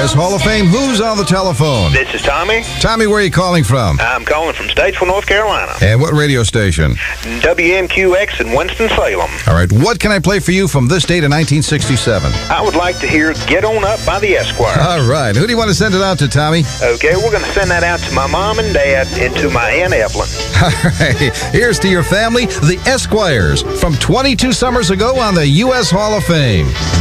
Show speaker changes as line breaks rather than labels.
U.S. Hall of Fame. Who's on the telephone?
This is Tommy.
Tommy, where are you calling from?
I'm calling from Statesville, North Carolina.
And what radio station?
WMQX in Winston-Salem.
All right, what can I play for you from this date in 1967?
I would like to hear Get On Up by the Esquires.
All right, who do you want to send it out to, Tommy?
Okay, we're going to send that out to my mom and dad and to my Aunt Evelyn.
All right, here's to your family, the Esquires, from 22 summers ago on the U.S. Hall of Fame.